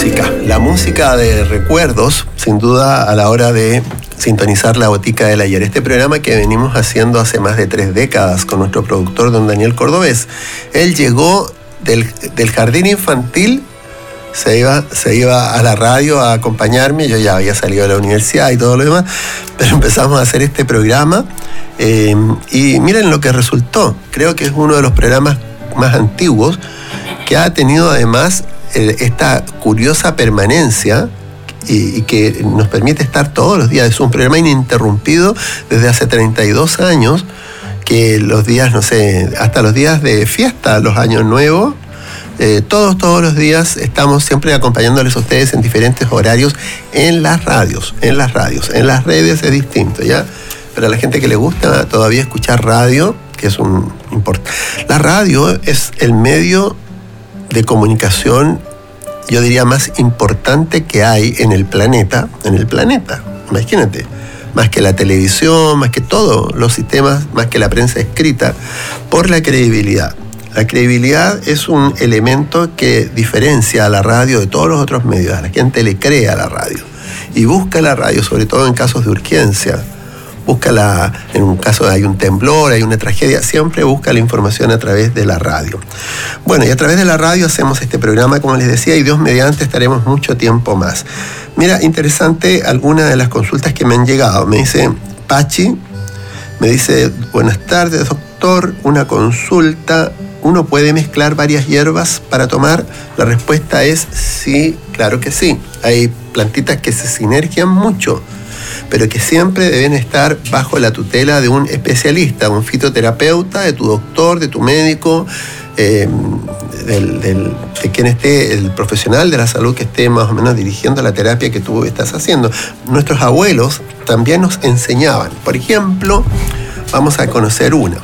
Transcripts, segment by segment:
la música de recuerdos, sin duda, a la hora de sintonizar la botica del ayer. Este programa que venimos haciendo hace más de 3 décadas con nuestro productor, don Daniel Cordobés. Él llegó del jardín infantil, se iba a la radio a acompañarme. Yo ya había salido de la universidad y todo lo demás, pero empezamos a hacer este programa y miren lo que resultó. Creo que es uno de los programas más antiguos que ha tenido además esta curiosa permanencia y que nos permite estar todos los días. Es un programa ininterrumpido desde hace 32 años, que los días, no sé, hasta los días de fiesta, los años nuevos, todos los días estamos siempre acompañándoles a ustedes en diferentes horarios en las radios. En las redes es distinto, ¿ya? Pero a la gente que le gusta todavía escuchar radio, que es la radio es el medio de comunicación, yo diría, más importante que hay en el planeta, imagínate, más que la televisión, más que todos los sistemas, más que la prensa escrita, por la credibilidad. La credibilidad es un elemento que diferencia a la radio de todos los otros medios. A la gente le cree a la radio y busca la radio, sobre todo en casos de urgencia. Búscala, en un caso hay un temblor, hay una tragedia, siempre busca la información a través de la radio. Bueno, y a través de la radio hacemos este programa, como les decía, y Dios mediante estaremos mucho tiempo más. Mira, interesante algunas de las consultas que me han llegado. Me dice Pachi, me dice: buenas tardes, doctor, una consulta. ¿Uno puede mezclar varias hierbas para tomar? La respuesta es sí, claro que sí. Hay plantitas que se sinergian mucho, pero que siempre deben estar bajo la tutela de un especialista, un fitoterapeuta, de tu doctor, de tu médico, de quien esté, el profesional de la salud que esté más o menos dirigiendo la terapia que tú estás haciendo. Nuestros abuelos también nos enseñaban. Por ejemplo, vamos a conocer una.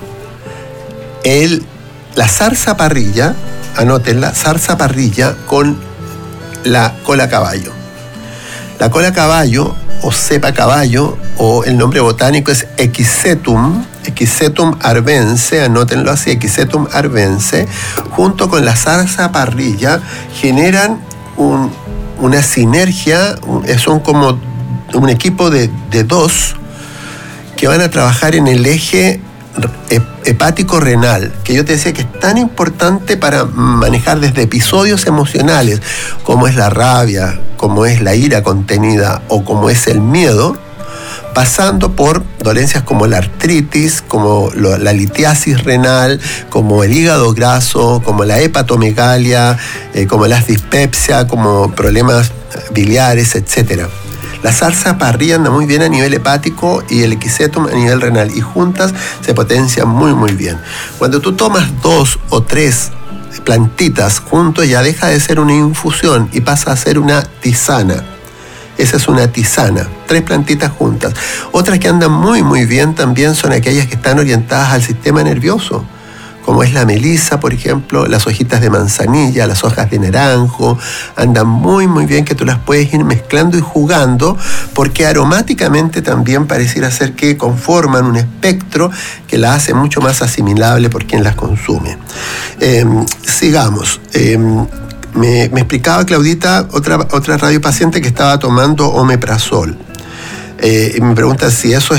La zarzaparrilla, anótenla, zarzaparrilla con la cola caballo. La cola caballo o cepa caballo, o el nombre botánico es Equisetum arvense, anótenlo así, Equisetum arvense, junto con la zarzaparrilla, generan una sinergia, son como un equipo de 2 que van a trabajar en el eje hepático renal, que yo te decía que es tan importante para manejar desde episodios emocionales como es la rabia, como es la ira contenida o como es el miedo, pasando por dolencias como la artritis, como la litiasis renal, como el hígado graso, como la hepatomegalia, como la dispepsia, como problemas biliares, etcétera. La zarzaparrilla anda muy bien a nivel hepático y el Equisetum a nivel renal, y juntas se potencian muy muy bien. Cuando tú tomas 2 o 3 plantitas juntos, ya deja de ser una infusión y pasa a ser una tisana. Esa es una tisana, 3 plantitas juntas. Otras que andan muy muy bien también son aquellas que están orientadas al sistema nervioso, como es la melisa, por ejemplo, las hojitas de manzanilla, las hojas de naranjo, andan muy muy bien, que tú las puedes ir mezclando y jugando, porque aromáticamente también pareciera ser que conforman un espectro que la hace mucho más asimilable por quien las consume. Sigamos. Me explicaba Claudita, otra radiopaciente, que estaba tomando omeprazol. Y me pregunta si eso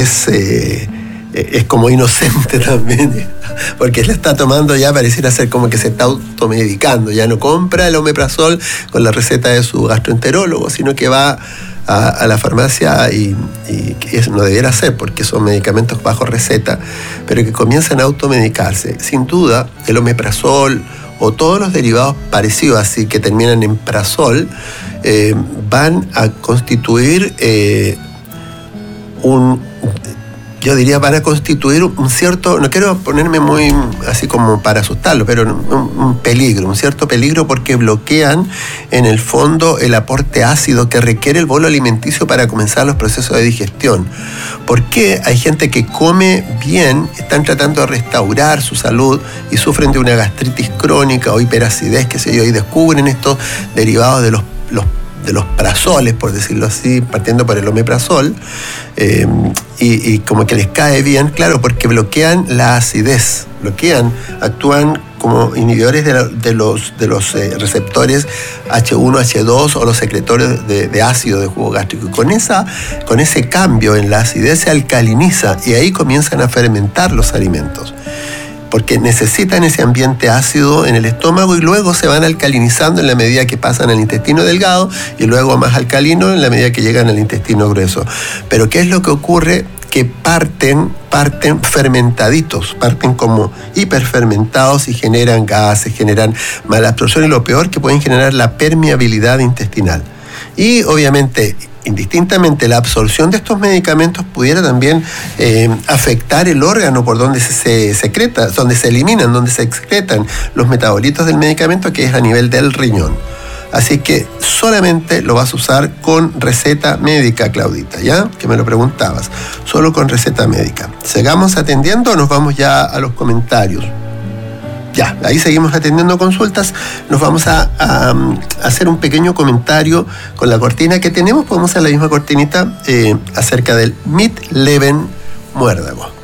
es como inocente también, porque la está tomando, ya pareciera ser como que se está automedicando, ya no compra el omeprazol con la receta de su gastroenterólogo, sino que va a la farmacia y que eso no debiera ser, porque son medicamentos bajo receta, pero que comienzan a automedicarse. Sin duda, el omeprazol o todos los derivados parecidos, así que terminan en prazol, van a constituir van a constituir un cierto, no quiero ponerme muy así como para asustarlo, pero un peligro, un cierto peligro, porque bloquean en el fondo el aporte ácido que requiere el bolo alimenticio para comenzar los procesos de digestión. ¿Por qué hay gente que come bien, están tratando de restaurar su salud y sufren de una gastritis crónica o hiperacidez, qué sé yo, y descubren estos derivados de los los prazoles, por decirlo así, partiendo por el omeprazol, y como que les cae bien, claro, porque bloquean la acidez, actúan como inhibidores de los receptores H1, H2 o los secretores de ácido de jugo gástrico. Y con ese cambio en la acidez se alcaliniza y ahí comienzan a fermentar los alimentos, porque necesitan ese ambiente ácido en el estómago y luego se van alcalinizando en la medida que pasan al intestino delgado y luego más alcalino en la medida que llegan al intestino grueso. Pero ¿qué es lo que ocurre? Que parten fermentaditos, parten como hiperfermentados y generan gases, generan mala absorción y lo peor que pueden generar la permeabilidad intestinal. Y obviamente, indistintamente, la absorción de estos medicamentos pudiera también afectar el órgano por donde se secreta, donde se eliminan, donde se excretan los metabolitos del medicamento, que es a nivel del riñón. Así que solamente lo vas a usar con receta médica, Claudita, ¿ya? Que me lo preguntabas. Solo con receta médica. ¿Sigamos atendiendo o nos vamos ya a los comentarios? Ya, ahí seguimos atendiendo consultas. Nos vamos a hacer un pequeño comentario con la cortina que tenemos. Podemos hacer la misma cortinita acerca del Mid-Leven muérdago.